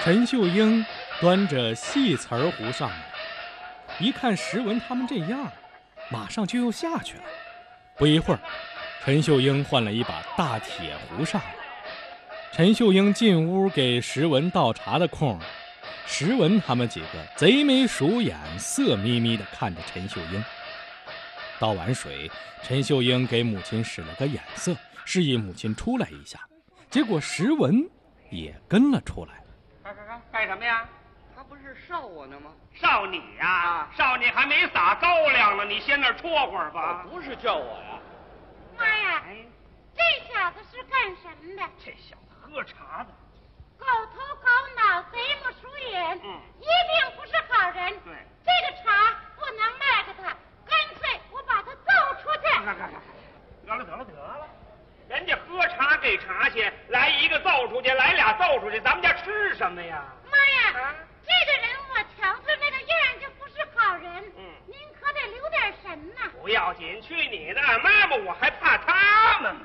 陈秀英端着细瓷儿壶上来，一看石文他们这样，马上就又下去了。不一会儿，陈秀英换了一把大铁壶上来。陈秀英进屋给石文倒茶的空，石文他们几个贼眉鼠眼，色眯眯地看着陈秀英。倒完水，陈秀英给母亲使了个眼色，示意母亲出来一下。结果石文也跟了出来。 干什么呀？ 他不是哨我呢吗？ 哨你呀？哨你还没撒高粱呢，你先那儿戳会儿吧。 不是叫我呀。 妈呀，这小子是干什么的？ 这小子喝茶的， 狗头狗脑，贼目鼠眼，一定不是好人。 对， 这个茶不能卖给他，干脆我把他揍出去。 得了，人家喝茶给茶去，来一个揍出去，来俩揍出去，咱们家吃什么呀？ 妈呀，这个人我瞧着那个样就不是好人。您可得留点神呐。 不要紧，去你的！妈妈，我还怕他们吗？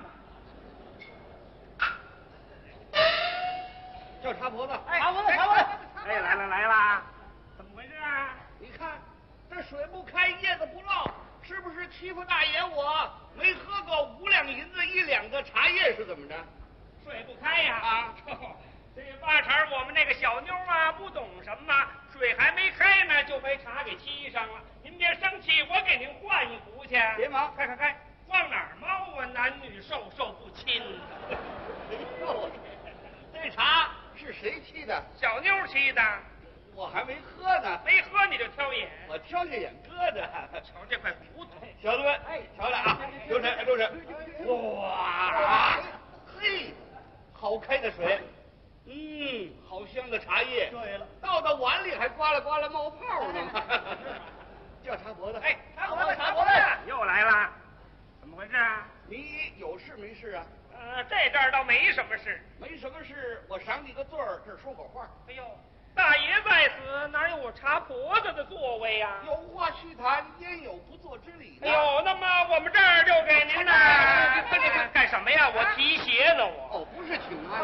叫茶婆子， 茶婆子！哎，来啦！怎么回事啊？ 你看这水不开，叶子不落，是不是欺负大爷我？没喝够5两银子1两个茶叶是怎么着？ 水不开呀！ 啊， 这八成我们那个小妞啊不懂什么，水还没开呢就被茶给沏上了。您别生气，我给您换一壶去。 别忙， 开，往哪儿猫啊？男女授受不亲。 这茶是谁沏的？ 小妞沏的， 我还没喝呢。 没喝你就挑眼， 我挑下眼疙瘩。 瞧这块骨头， 小子们，瞧着啊，留神！哇，嘿，好开的水，好香的茶叶。对了，倒到碗里还刮啦冒泡呢嘛。叫茶婆子，茶婆子， 又来了，怎么回事啊？ 你有事没事啊？ 这阵儿倒没什么事。 没什么事，我赏你个座儿，这儿说会儿话。 哎呦，大爷在此，哪有我茶婆子的座位呀？ 有话须谈，焉有不做之理的？ 哎呦，那么我们这儿就给您呢。干什么呀？我提鞋呢，我。 哦，不是请安。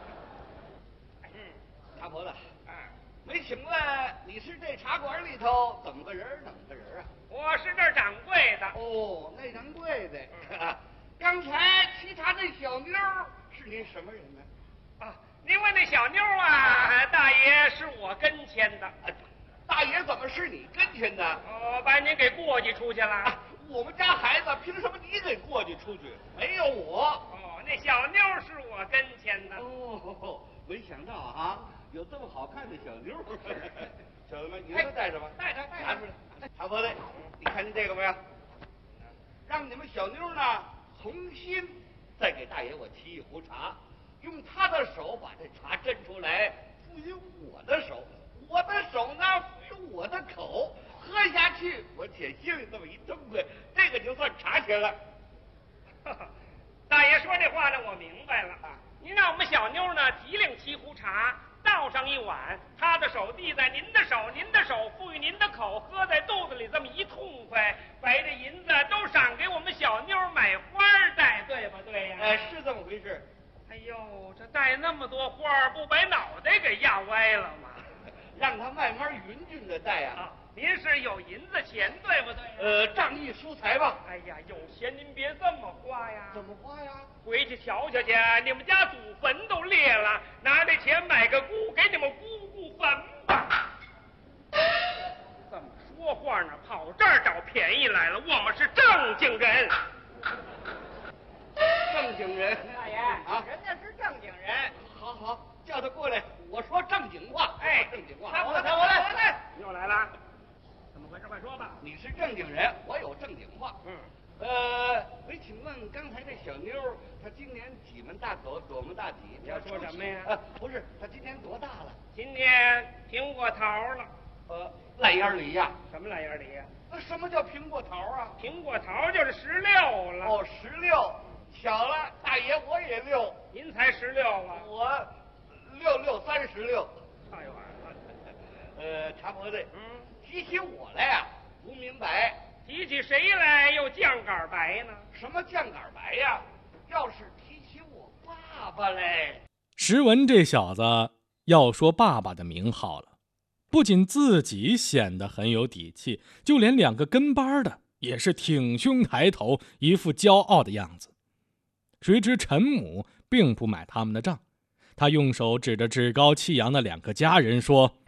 茶婆子，没请来，你是这茶馆里头怎么个人啊？ 我是这儿掌柜的。 哦，那掌柜的。刚才沏茶那小妞是您什么人呢？ 您问那小妞啊，大爷是我跟前的。 大爷怎么是你跟前的？ 把您给过继出去了。 我们家孩子凭什么你给过继出去？没有我。 那小妞是我跟前的。 没想到啊，有这么好看的小妞。小子们，你说带什么？ 带拿出来。茶婆子，你看见这个没有？让你们小妞呢重新再给大爷我沏一壶茶，用他的手把这茶斟出来，赋予我的手，我的手呢赋予我的口，喝下去我且心里这么一痛快，这个就算茶钱了。 大爷说这话呢，我明白了。您让我们小妞呢提领沏壶茶，倒上一碗，她的手递在您的手，您的手赋予您的口，喝在肚子里这么一痛快，把这银子都赏给我们小妞买花戴，对不对呀？ 是这么回事。 哎呦，这戴那么多花，不把脑袋给压歪了吗？ 让他慢慢匀均的戴啊。 您是有银子钱，对不对？ 仗义疏财吧。 哎呀，有钱您别这么花呀。 怎么花呀？ 回去瞧瞧去，你们家祖坟都裂了，拿这钱买个姑，给你们姑姑坟吧。这么说话呢，跑这儿找便宜来了。我们是正经人。 正经人， 大爷人家是正经人。 好，叫他过来，我说正经话。正经话。 我来，又来了。怎么回事？快说吧。 你是正经人，我有正经话。没请问刚才这小妞，她今年几门大口，多门大体？ 你要说什么呀？ 不是，她今年多大了？ 今年苹果桃了。 烂眼梨呀？ 什么烂眼梨呀？ 什么叫苹果桃啊？ 苹果桃就是16了。 16，巧了，大爷我也6。 您才16啊？ 我6636。 哎呦， 茶婆子，提起我来呀，不明白。 提起谁来又酱杆白呢？ 什么酱杆白呀？要是提起我爸爸嘞。 石文这小子要说爸爸的名号了，不仅自己显得很有底气，就连两个跟班的也是挺胸抬头，一副骄傲的样子。谁知陈母并不买他们的账，他用手指着趾高气扬的两个家人说：“